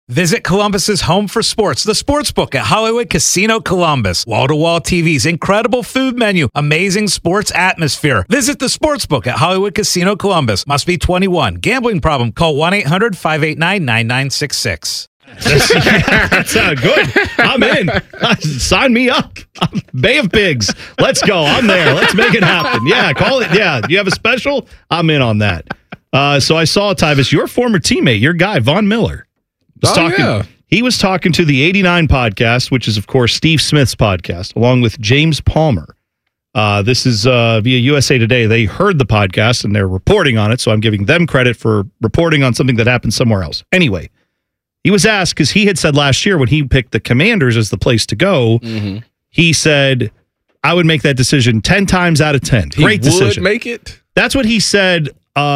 Visit Columbus's home for sports, the Sportsbook at Hollywood Casino Columbus. Wall-to-wall TVs, incredible food menu, amazing sports atmosphere. Visit the Sportsbook at Hollywood Casino Columbus. Must be 21. Gambling problem? Call 1-800-589-9966. That's good. I'm in. Sign me up. Bay of Pigs. Let's go. I'm there. Let's make it happen. Yeah, call it. Yeah, you have a special? I'm in on that. So I saw, Tyvis, your former teammate, your guy, Von Miller. He was talking to the 89 podcast, which is, of course, Steve Smith's podcast, along with James Palmer. This is via USA Today. They heard the podcast, and they're reporting on it, so I'm giving them credit for reporting on something that happened somewhere else. Anyway, he was asked, because he had said last year when he picked the Commanders as the place to go, he said, I would make that decision 10 times out of 10. Great decision. He would make it? That's what he said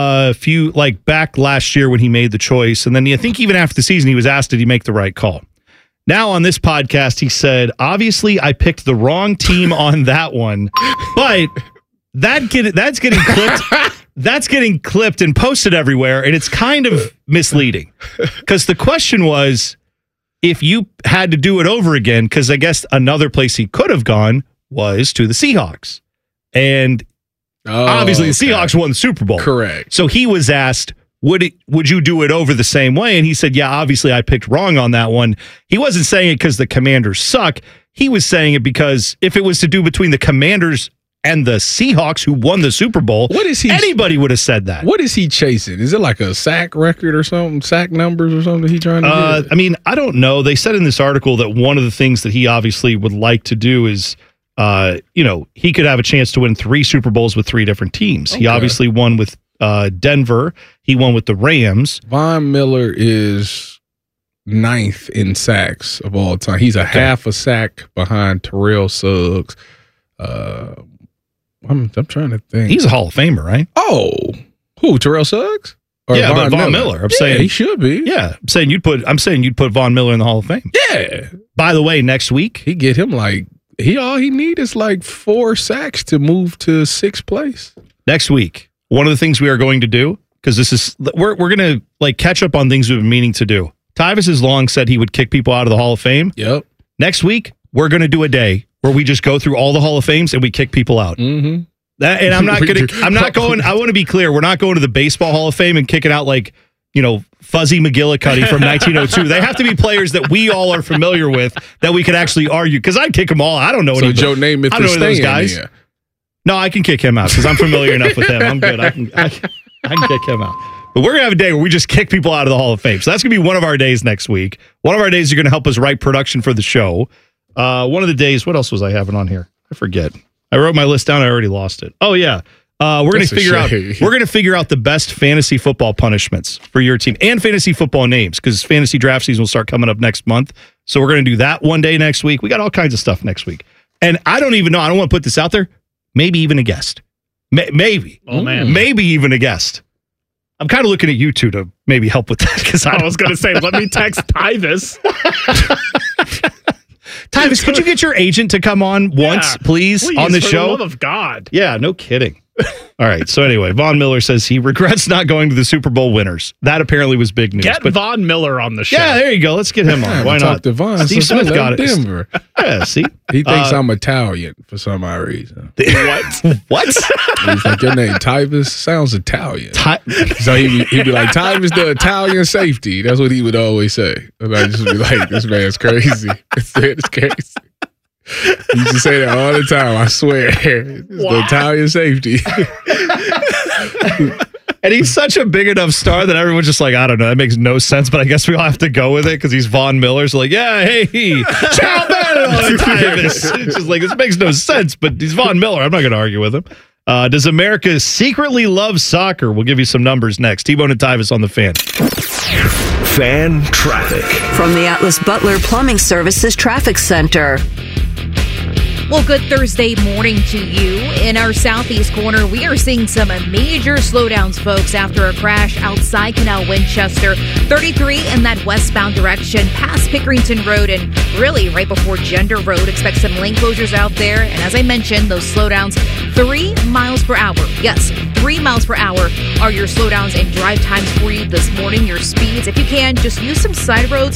back last year when he made the choice. And then I think even after the season, he was asked, did he make the right call? Now on this podcast, he said, obviously I picked the wrong team on that one, but that's getting clipped. That's getting clipped and posted everywhere. And it's kind of misleading because the question was, if you had to do it over again, because I guess another place he could have gone was to the Seahawks. And obviously, the Seahawks won the Super Bowl. Correct. So he was asked, would you do it over the same way? And he said, yeah, obviously I picked wrong on that one. He wasn't saying it because the Commanders suck. He was saying it because if it was to do between the Commanders and the Seahawks who won the Super Bowl, anybody would have said that. What is he chasing? Is it like a sack record or something? Sack numbers or something he trying to get? I mean, I don't know. They said in this article that one of the things that he obviously would like to do is he could have a chance to win 3 Super Bowls with 3 different teams. Okay. He obviously won with Denver. He won with the Rams. Von Miller is 9th in sacks of all time. He's half a sack behind Terrell Suggs. I'm trying to think. He's a Hall of Famer, right? Oh, who? Terrell Suggs? Or but Von Miller. I'm saying he should be. Yeah, I'm saying you'd put Von Miller in the Hall of Fame. Yeah. By the way, next week he get him all he need is 4 sacks to move to 6th place. Next week, one of the things we are going to do, because we're going to catch up on things we've been meaning to do. Tyvis has long said he would kick people out of the Hall of Fame. Yep. Next week, we're going to do a day where we just go through all the Hall of Fames and we kick people out. Mm-hmm. And I'm not going. I want to be clear. We're not going to the Baseball Hall of Fame and kicking out Fuzzy McGillicuddy from 1902. They have to be players that we all are familiar with that we could actually argue. Because I'd kick them all. I don't know any. So Joe Namath, I don't know those guys. Here. No, I can kick him out because I'm familiar enough with him. I'm good. I can kick him out. But we're gonna have a day where we just kick people out of the Hall of Fame. So that's gonna be one of our days next week. One of our days are gonna help us write production for the show. One of the days. What else was I having on here? I forget. I wrote my list down. I already lost it. Oh yeah. We're going to figure out the best fantasy football punishments for your team and fantasy football names because fantasy draft season will start coming up next month. So we're going to do that one day next week. We got all kinds of stuff next week. And I don't even know. I don't want to put this out there. Maybe even a guest. Maybe. Oh, man. Maybe even a guest. I'm kind of looking at you two to maybe help with that because I was going to say, let me text Tyvis. Tyvis, could you get your agent to come on once, please, on the show? For the love of God. Yeah, no kidding. All right. So anyway, Von Miller says he regrets not going to the Super Bowl winners. That apparently was big news. Get Von Miller on the show. Yeah, there you go. Let's get him on. Why not? To Von, Steve Smith got it. Denver. Yeah, see? He thinks I'm Italian for some odd reason. What? He's like, your name Tyvis sounds Italian. So he'd be like, Tyvis the Italian safety. That's what he would always say. And I just be like, this man's crazy. It's crazy. He used to say that all the time, I swear. It's the Italian safety. And he's such a big enough star that everyone's just like, I don't know, that makes no sense, but I guess we all have to go with it because he's Von Miller. So like, yeah, hey, ciao bello, Tyvis. It's just like, this makes no sense, but he's Von Miller. I'm not going to argue with him. Does America secretly love soccer? We'll give you some numbers next. T-Bone and Tyvis on the Fan. Fan traffic. From the Atlas Butler Plumbing Services Traffic Center. Well, good Thursday morning to you. In our southeast corner, we are seeing some major slowdowns, folks, after a crash outside Canal Winchester. 33 in that westbound direction, past Pickerington Road, and really right before Gender Road. Expect some lane closures out there. And as I mentioned, those slowdowns, 3 miles per hour. Yes, 3 miles per hour are your slowdowns and drive times for you this morning. Your speeds, if you can, just use some side roads.